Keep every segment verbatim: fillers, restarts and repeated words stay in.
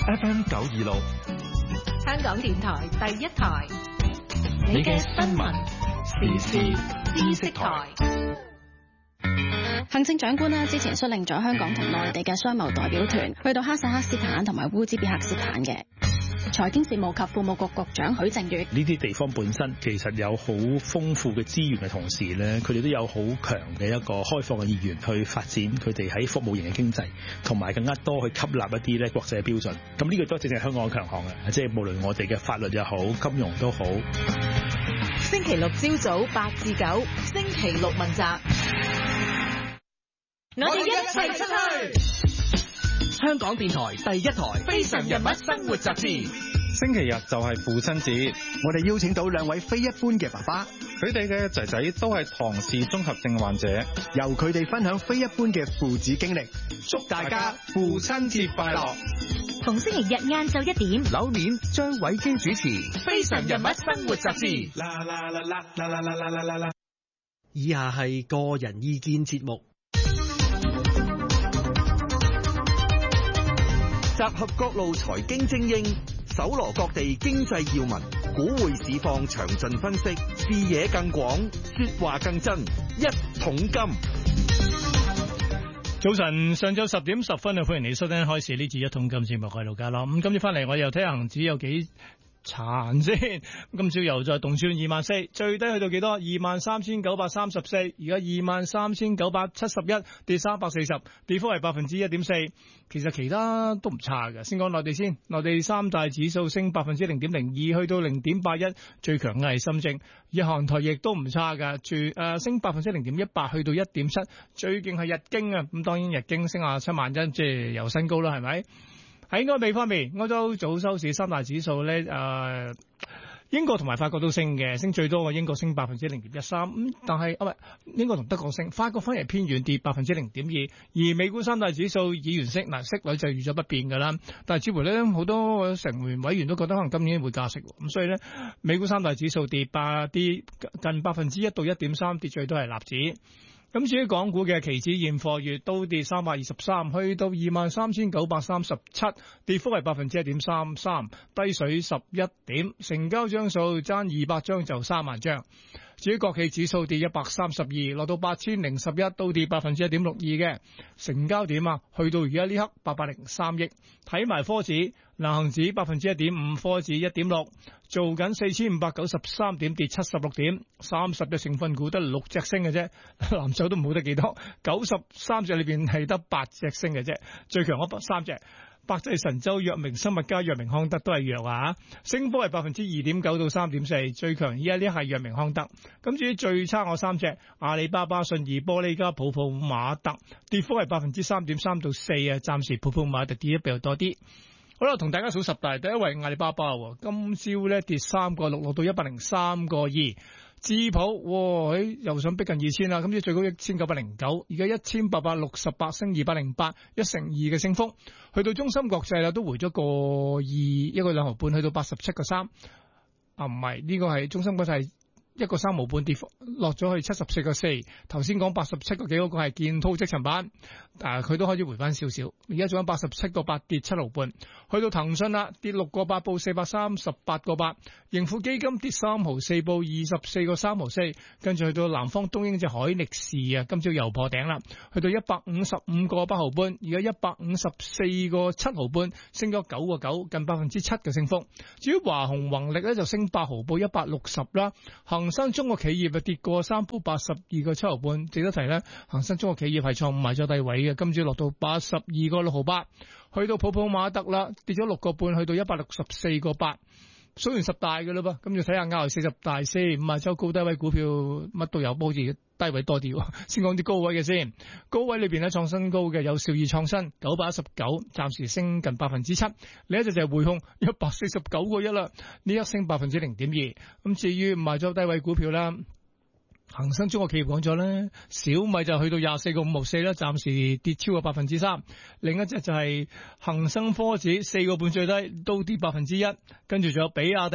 F M 九二六， 香港電台第一台，你嘅新聞時事知識台。 行政長官呢之前率領咗香港同內地嘅商貿代表團去到哈薩克斯坦同埋烏茲別克斯坦嘅。財經事務及庫務局局長許正月， 呢啲地方本身其實有好豐富嘅資源嘅同時咧，佢哋都有好強嘅一個開放嘅意願去發展佢哋喺服務型嘅經濟，同埋更加多去吸納一啲咧國際嘅標準。咁呢個都正正係香港嘅強項嘅，即係無論我哋嘅法律又好，金融都好。 星期六朝早八至九，星期六問責，我哋一齊出去。 香港電台第一台《非常人物生活雜誌》。 星期日就係父親節， 我哋邀請到兩位非一般嘅爸爸， 佢哋嘅仔仔都係唐氏綜合症患者， 由佢哋分享非一般嘅父子經歷，祝大家父親節快樂。 逢星期日晏晝一點， 柳面張偉基主持《非常人物生活雜誌》。 以下係個人意見節目。 集合各路財經精英，搜羅各地經濟要聞，股匯市況詳盡分析，視野更廣，說話更真。一桶金。 早晨，上晝十點十分啊，歡迎你收聽開始呢次一桶金節目，我係盧家樂。咁今朝翻嚟，我又睇下恒指有幾殘先。今朝又再動穿二萬四，最低去到幾多？二萬三千九百三十四，而家二萬三千九百七十一，跌三百四十，跌幅係百分之一點四。其實其他都唔差嘅。先講內地先，內地三大指數升百分之零點零二，去到零點八一，最強嘅係深證。日韓台亦都唔差㗎，住誒、呃、升百分之零點一八，去到一點七，最勁係日經啊。咁當然日經升下七萬一，即係有新高啦，係咪？喺歐美方面，歐洲早收市三大指數咧，誒、呃，英國同埋法國都升嘅，升最多嘅英國升百分之零點一三，咁但係啊唔係英國同德國升，法國反而偏軟跌百分之零點二，而美股三大指數以原息嗱息率就預咗不變㗎啦，但係似乎咧好多成員委員都覺得可能今年會加息，咁所以咧美股三大指數跌百跌近百分之一到一點三，跌最多係納指。咁至於港股嘅期指現貨月都跌三百二十三，去到二萬三千九百三十七，跌幅係百分之一點三三，低水十一點，成交張數爭二百張就三萬張。至於國企指數跌一百三十二，落到八千零十一，都跌百分之一點六二嘅。成交點啊，去到而家呢刻八百零三億。睇埋科指，南恒指百分之一點五，科指一點六，做緊四千五百九十三點，跌七十六點，三十隻成分股得六隻升嘅啫，藍籌都冇得幾多，九十三隻裏邊係得八隻升嘅啫，最強嗰三隻。百濟神州、藥明生物加藥明康德都係弱啊，升幅係百分之二點九到三點四，最強依家呢係藥明康德。咁至於最差我三隻，阿里巴巴、信義玻璃加普普馬特，跌幅係百分之三點三到四啊，暫時普普馬特跌得比較多啲。好啦，同大家數十大，第一位阿里巴巴，今朝咧跌三個六，落到一百零三個二。智普，哇，又想逼近二千啦，今朝最高一千九百零九，而家一千八百六十八，升二百零八，一成二嘅升幅。去到中芯國際啦，都回咗個二，一個兩毫半，去到八十七個三。啊，唔係，呢個係中芯國際。一個三毫半跌幅，落咗去七十四個四。頭先講八十七個幾嗰個係建滔積層板，但係佢都開始回翻少少。而家仲有八十七個八跌七毫半，去到騰訊啦，跌六個八報四百三十八個八。盈富基金跌三毫四報二十四個三毫四，跟住去到南方東英隻海力士啊，今朝又破頂啦，去到一百五十五個八毫半，而家一百五十四個七毫半，升咗九個九，近百分之七嘅升幅。至於華虹宏力咧就升八毫報一百六十啦。恒生中國企業啊跌過三鋪八十二個七毫半，值得提咧。恒生中國企業係創埋咗低位嘅，今朝落到八十二個六毫八，去到普普馬特啦，跌咗六個半，去到一百六十四個八。數完十大嘅啦噃，咁要睇下亞四十大先，五十周高低位股票乜都有，好似低位多啲。先講啲高位嘅先，高位裏邊咧創新高嘅有兆易創新九百一十九，暫時升近百分之七。另一隻就係匯控一百四十九個一啦，呢一升百分之零點二。咁至於五十周低位股票啦。恒生中國企業講咗咧，小米就去到廿四個五毫四啦，暫時跌超過百分之三。另一隻就係恒生科指四個半最低，都跌百分之一。跟住仲有比亞迪，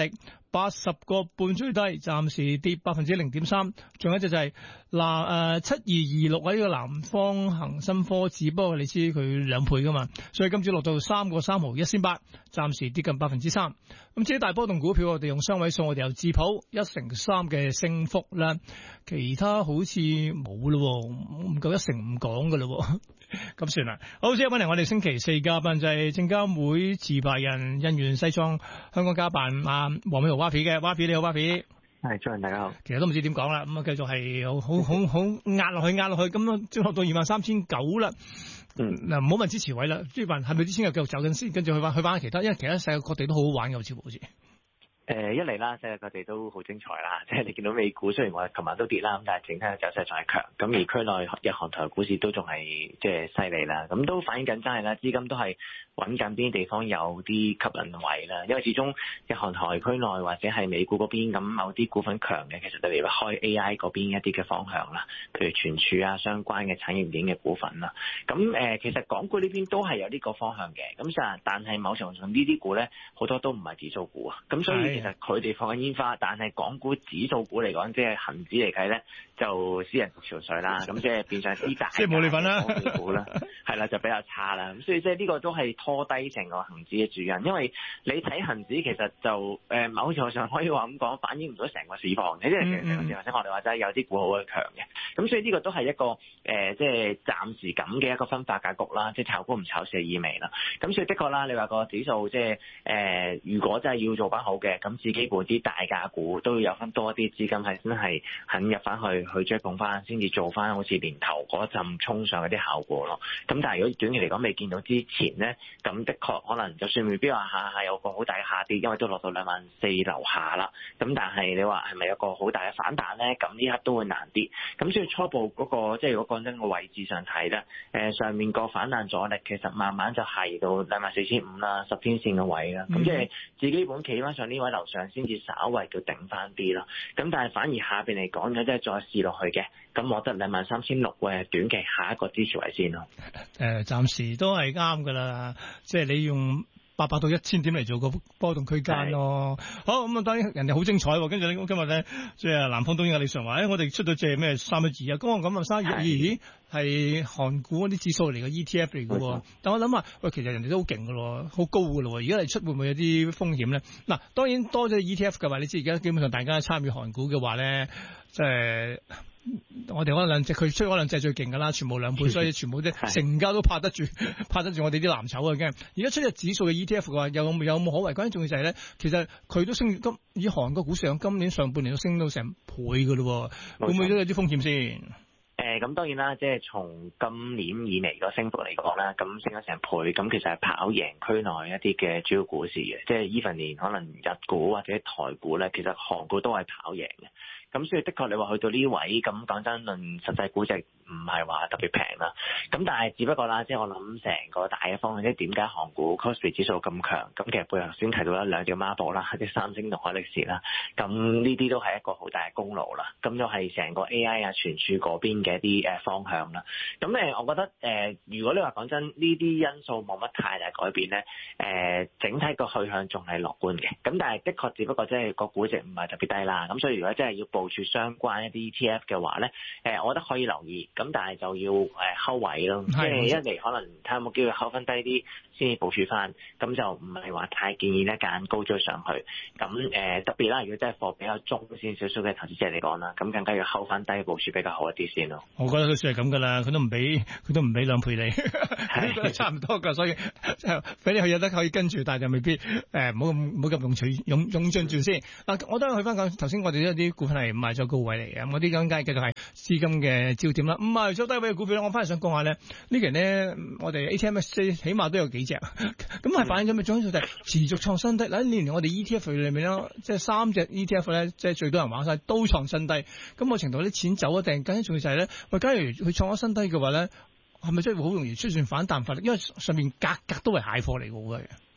八十個半最低，暫時跌百分之零點三。仲有一隻就係嗱誒七二二六喺呢個南方恒生科指，不過你知佢兩倍噶嘛，所以今朝落到三個三毫一仙八，暫時跌近百分之三。咁至於大波動股票，我哋用雙位數，我哋有智普一成三嘅升幅啦，其他好似冇咯，唔夠一成五講噶咯，咁算啦。好，先揾嚟我哋星期四嘉賓就係證監會持牌人印源西莊香港家辦啊黃美豪 Wafi 嘅 Wafi， 你好 Wafi。 係，早晨大家好。 其實都唔知點講啦，咁啊繼續係好好好好壓落去壓落去，咁啊即係落到二萬三千九啦。嗯，嗱唔好問支持位啦，即係問係咪啲錢又繼續走緊先，跟住去翻去翻其他，因為其他世界各地都好好玩嘅，好似好似。 誒、呃、一嚟啦，世界各地都好精彩啦，即係你見到美股雖然我哋琴晚都跌啦，咁但係整體嘅走勢仲係強，咁而區內日韓台股市都仲係即係犀利啦，咁都反映緊真係啦，資金都係揾緊邊啲地方有啲吸引位啦，因為始終日韓台區內或者係美股嗰邊咁某啲股份強嘅，其實特別開 A I 嗰邊一啲嘅方向啦，譬如存儲啊相關嘅產業鏈嘅股份啦，咁誒、呃、其實港股呢邊都係有呢個方向嘅，咁實但係某程度上呢啲股咧好多都唔係指數股啊，咁所以其實佢哋放緊煙花，但係港股指數股嚟講，即係恒指嚟計咧，就私人潮水啦。咁即係變相啲大即係冇你份啦， 股啦，係啦就比較差啦。咁所以即係呢個都係拖低成個恒指嘅主因，因為你睇恒指其實就誒某程度上可以話咁講，反映唔到成個市況。即係其實成個市況，即係我哋話齋有啲股好嘅強嘅。咁所以呢個都係一個誒即係暫時咁嘅一個分化格局啦，即係炒股唔炒市嘅意味啦。咁所以的確啦，你話個指數即係誒，如果真係要做翻好嘅，咁自己本啲大價股都要有翻多啲資金係真係肯入翻去去追捧翻，先至做翻好似年頭嗰陣衝上嗰啲效果咯。咁但係如果短期嚟講未見到之前咧，咁的確可能就算未必話下下有個好大嘅下跌，因為都落到兩萬四樓下啦。咁但係你話係咪有個好大嘅反彈咧？咁呢刻都會難啲。咁所以初步嗰、嗰個即係如果講真個位置上睇咧，誒上面個反彈阻力其實慢慢就係到兩萬四千五啦，十天線嘅位啦。咁即係自己本企翻上呢位樓上先至稍為叫頂翻啲咯，咁但係反而下邊嚟講嘅，即係再試落去嘅，咁我覺得兩萬三千六會係短期下一個支持位先咯。 誒、呃，暫時都係啱噶啦，即係你用八百到一千點嚟做個波動區間咯。好，咁啊，當然人哋好精彩，跟住咧今日咧，即係南方東英嘅李常話，誒、哎，我哋出到隻咩三一二啊，咁我咁啊三一二，咦，係韓股嗰啲指數嚟嘅 E T F 嚟嘅，但我諗下，喂，其實人哋都好勁噶咯，好高噶咯，而家嚟出會唔會有啲風險咧？嗱，當然多咗 E T F 嘅話，你知而家基本上大家參與韓股嘅話咧，即係。我哋可能兩隻，佢出嗰兩隻最勁噶啦，全部兩倍，所以全部啲成交都拍得住，拍得住我哋啲藍籌啊！驚而家出隻指數嘅 E T F 嘅話，有有冇可為？關鍵重要就係咧，其實佢都升今以韓國股市今年上半年都升到成倍噶咯，會唔會都有啲風險先？誒、 呃，咁當然啦，即係從今年以嚟個升幅嚟講啦，咁升咗成倍，咁其實係跑贏區內一啲嘅主要股市嘅，即係 even 連可能日股或者台股咧，其實韓股都係跑贏嘅。咁所以的確你話去到呢位，咁講真論實際估值唔係話特別平啦。咁但係只不過啦，即係我諗成個大嘅方向，即係點解韓股 Kospi 指數咁強？咁其實背後先提到啦兩隻孖寶啦，即係三星同海力士啦。咁呢啲都係一個好大嘅功勞啦。咁就係成個 A I 啊存儲嗰邊嘅一啲誒方向啦。咁誒，我覺得誒、呃，如果你話講真呢啲因素冇乜太大改變咧，誒、呃，整體個去向仲係樂觀嘅。咁但係的確只不過即係個估值唔係特別低啦。咁所以如果真係要部署相關一啲 E T F 嘅話咧，誒、呃，我覺得可以留意，咁但係就要誒睺位咯，即係一嚟可能睇下有冇機會睺翻低啲先至部署翻，咁就唔係話太建議咧揀高追上去，咁誒、呃、特別啦，如果真係貨比較中線少少嘅投資者嚟講啦，咁更加要睺翻低部署比較好一啲先咯。 我覺得都算係咁噶啦，佢都唔俾，佢都唔俾兩倍你，都係差唔多噶，所以俾你去有得可以跟住，但係就未必誒，唔好咁唔好咁用取用用進住先。嗱，我都去翻講頭先，我哋一啲股份係賣咗高位嚟嘅，我啲梗係繼續係資金嘅焦點啦。唔係咗低位嘅股票咧，我翻嚟想講下咧，呢期咧我哋 A T M X 起碼都有幾隻，咁係反映咗咩？總之就係持續創新低。嗱，年年我哋 E T F 裏面咧，即係三隻 E T F 咧，即係最多人玩晒，都創新低。咁某程度啲錢走咗定，更加重要就係咧，喂，假如佢創咗新低嘅話咧，係咪真係會好容易出現反彈發力？因為上面格格都係蟹貨嚟嘅喎。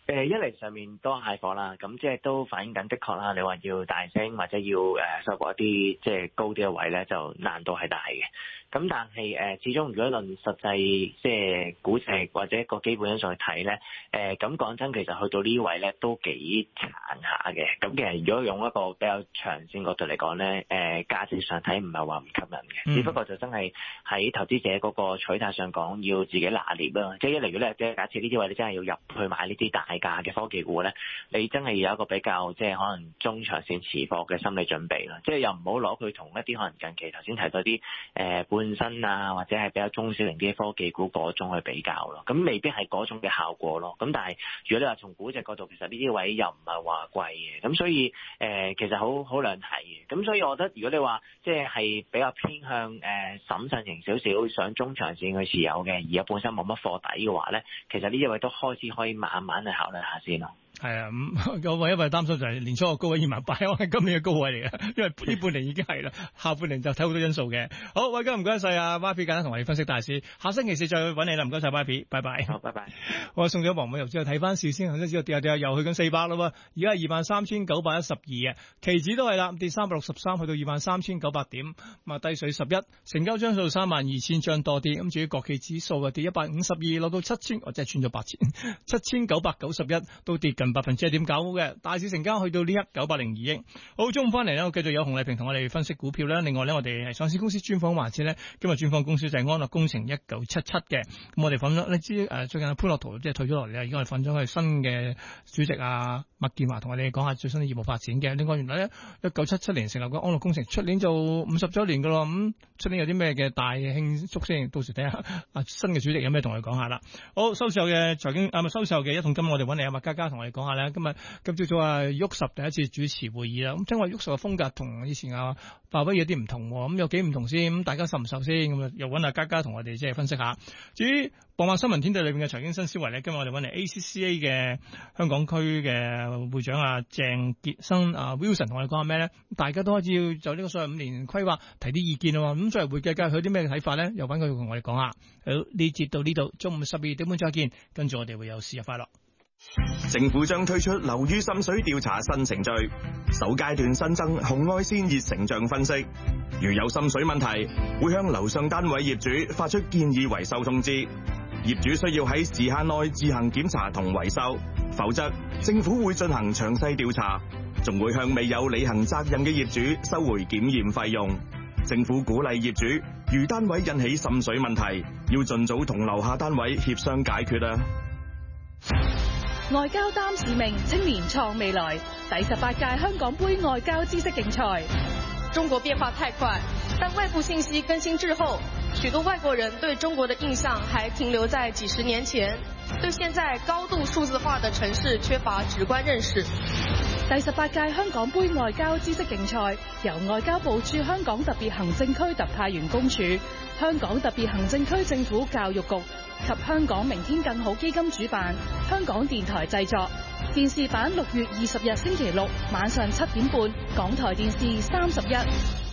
誒一嚟上面多蟹貨啦，咁即係都反映緊的確啦。你話要大升或者要誒收復一啲即係高啲嘅位咧，就難度係大嘅。咁但係誒，始終如果論實際即係估值或者一個基本因素去睇咧，誒咁講真，其實去到呢位咧都幾殘下嘅。咁其實如果用一個比較長線角度嚟講咧，誒價值上睇唔係話唔吸引嘅，嗯、只不過就真係喺投資者嗰個取態上講，要自己拿捏啦。即係一嚟，如果你即係假設呢啲位你真係要入去買呢啲大價嘅科技股咧，你真係要有一個比較即係可能中長線持貨嘅心理準備啦。即係又唔好攞佢同一啲可能近期頭先提到啲誒、呃、半新啊，或者係比較中小型啲科技股嗰種去比較咯。咁未必係嗰種嘅效果咯。咁但係如果你話從估值角度，其實呢啲位又唔係話貴嘅。咁所以誒、呃、其實好好兩睇嘅。咁所以我覺得如果你話即係係比較偏向誒、呃、審慎型少少，想中長線去持有嘅，而家本身冇乜貨底嘅話咧，其實呢啲位都開始可以慢慢去考慮下先咯。 係啊，咁個位因為擔心就係年初個高位二萬八，我係今年嘅高位嚟嘅，因為呢半年已經係啦，下半年就睇好多因素嘅。好，喂，今日唔該晒啊 Y P 簡單同我哋分析大市，下星期四再揾你啦，唔該晒 Y P， 拜拜。 好，拜拜。 我送咗黃偉豪之後睇翻市先，恒生指數跌下跌下又去緊四百啦喎，而家係二萬三千九百一十二嘅，期指都係啦，跌三百六十三，去到二萬三千九百點，咁啊低水十一，成交張數三萬二千張多啲，咁至於國企指數啊跌一百五十二，落到七千，我真係穿咗八千，七千九百九十一，都跌近百分之一點九。嘅大市成交去到呢一九百零二億。好，中午翻嚟呢，我繼續有洪麗萍同我哋分析股票啦。另外呢，我哋係上市公司專訪環節呢，今日專訪公司就係安樂工程一九七七嘅。咁我哋訪咗，你知誒最近潘樂圖即係退咗落嚟啦，而家我哋訪咗佢新嘅主席啊麥建華同我哋講下最新嘅業務發展嘅。另外原來呢，一九七七年成立嘅安樂工程，出年就五十周年噶咯。咁出年有啲咩嘅大慶祝先？到時睇下啊新嘅主席有咩同我哋講下啦。好，收市後嘅財經啊，咪收市後嘅一桶金，我哋揾嚟阿麥嘉嘉同我哋講下咧。今日今朝早啊，沃實第一次主持會議啦。咁聽話沃實嘅風格同以前啊鮑威有啲唔同，咁有幾唔同先？咁大家受唔受先？咁啊，又揾阿嘉嘉同我哋即係分析下。至於傍晚新聞天地裏邊嘅財經新思維咧，今日我哋揾嚟 A C C A 嘅香港區嘅會長啊鄭傑生啊 Wilson 同我哋講下咩咧？大家都開始要就呢個所謂五年規劃提啲意見啊嘛。咁作為會計界，佢有啲咩睇法咧？又揾佢同我哋講下。好，呢節到呢度，中午十二點半再見。跟住我哋會有事日快樂。 政府將推出樓宇滲水調查新程序，首階段新增紅外線熱成像分析。如有滲水問題，會向樓上單位業主發出建議維修通知。業主需要喺時限內自行檢查同維修，否則政府會進行詳細調查，仲會向未有履行責任嘅業主收回檢驗費用。政府鼓勵業主，如單位引起滲水問題，要盡早同樓下單位協商解決啊！ 外交擔使命，青年創未來。第十八屆香港杯外交知識競賽。 中國變化太快，但外部信息更新滯後，許多外國人對中國的印象還停留在幾十年前，對現在高度數字化的城市缺乏直觀認識。 第十八屆香港杯外交知識競賽由外交部駐香港特別行政區特派員公署、香港特別行政區政府教育局及香港明天更好基金主辦，香港電台製作。電視版六月二十日星期六晚上七點半，港台電視三十一。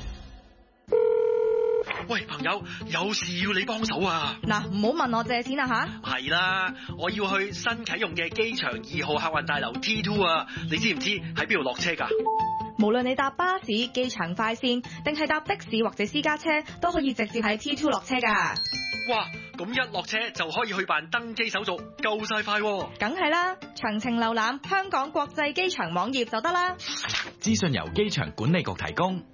喂，朋友，有事要你幫手啊！ 嗱，唔好問我借錢啊吓！ 係啦，我要去新啟用嘅機場二號客運大樓 T 二 啊！你知唔知喺邊度落車噶？ 無論你搭巴士、機場快線，定係搭的士或者私家車，都可以直接喺 T 二 落車噶。 哇！咁一落車就可以去辦登機手續，夠晒快喎！ 梗係啦，詳情瀏覽香港國際機場網頁就得啦。 資訊由機場管理局提供。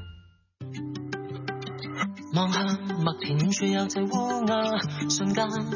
望向麥田處有隻烏鴉，瞬間